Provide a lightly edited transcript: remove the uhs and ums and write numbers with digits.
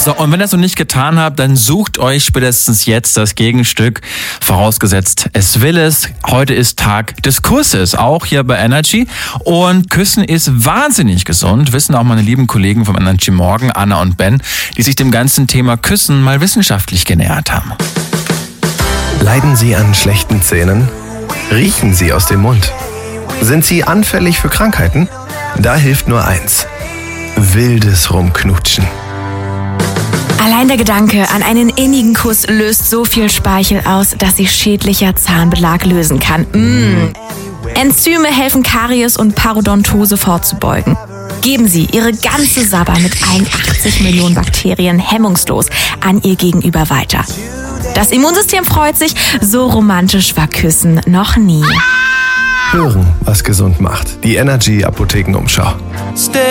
So, und wenn ihr es noch nicht getan habt, dann sucht euch spätestens jetzt das Gegenstück. Vorausgesetzt, es will es. Heute ist Tag des Kusses, auch hier bei Energy. Und Küssen ist wahnsinnig gesund, wissen auch meine lieben Kollegen vom Energy Morgen, Anna und Ben, die sich dem ganzen Thema Küssen mal wissenschaftlich genähert haben. Leiden Sie an schlechten Zähnen? Riechen Sie aus dem Mund? Sind Sie anfällig für Krankheiten? Da hilft nur eins: wildes Rumknutschen. Allein der Gedanke an einen innigen Kuss löst so viel Speichel aus, dass sich schädlicher Zahnbelag lösen kann. Enzyme helfen, Karies und Parodontose vorzubeugen. Geben Sie Ihre ganze Sabber mit 81 Millionen Bakterien hemmungslos an Ihr Gegenüber weiter. Das Immunsystem freut sich, so romantisch war Küssen noch nie. Hören, was gesund macht. Die Energy Apothekenumschau.